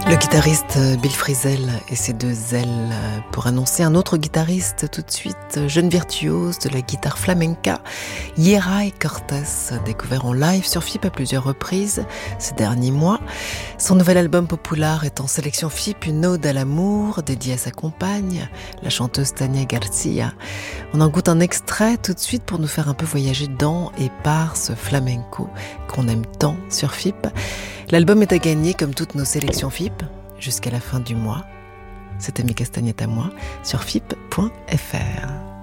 Le guitariste Bill Frisell et ses deux ailes pour annoncer un autre guitariste tout de suite, jeune virtuose de la guitare flamenca, Yeray Cortés, découvert en live sur FIP à plusieurs reprises ces derniers mois. Son nouvel album Popular est en sélection FIP, une ode à l'amour dédiée à sa compagne, la chanteuse Tania Garcia. On en goûte un extrait tout de suite pour nous faire un peu voyager dans et par ce flamenco qu'on aime tant sur FIP. L'album est à gagner comme toutes nos sélections FIP jusqu'à la fin du mois. C'était Mes Castagnettes à moi sur FIP.fr.